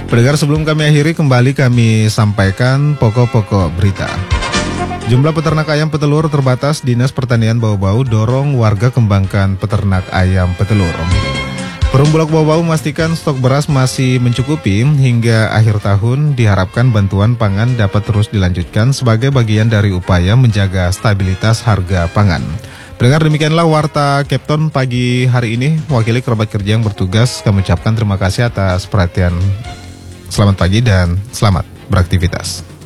Pendengar, sebelum kami akhiri, kembali kami sampaikan pokok-pokok berita. Jumlah peternak ayam petelur terbatas. Dinas Pertanian Bau-Bau dorong warga kembangkan peternak ayam petelur. Perum Bulog Bau-Bau memastikan stok beras masih mencukupi hingga akhir tahun. Diharapkan bantuan pangan dapat terus dilanjutkan sebagai bagian dari upaya menjaga stabilitas harga pangan. Pendengar, demikianlah Warta Kepton pagi hari ini. Wakili kerabat kerja yang bertugas, kami ucapkan terima kasih atas perhatian. Selamat pagi dan selamat beraktivitas.